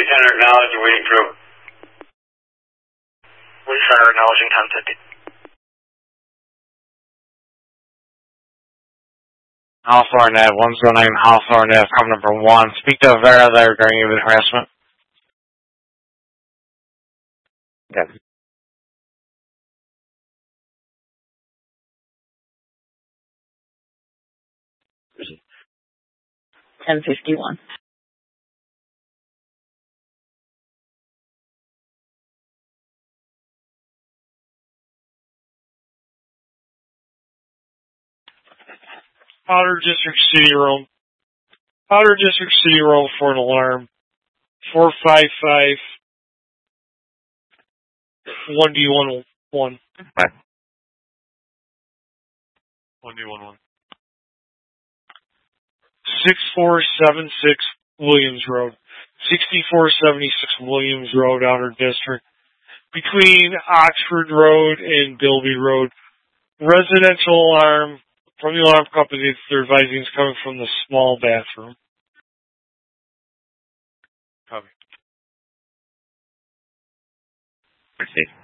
Police Center acknowledging waiting crew. Police Center acknowledging 1050. Hawthorne Ave, 109 Hawthorne Ave, come number 1. Speak to a Vera there regarding even harassment. Good. $10.51. Outer District City Road for an alarm. 455 1D11. 1D11. 6476 Williams Road. 6476 Williams Road, Outer District. Between Oxford Road and Bilby Road. Residential alarm from the alarm company. They're advising it's coming from the small bathroom. Copy. Proceed.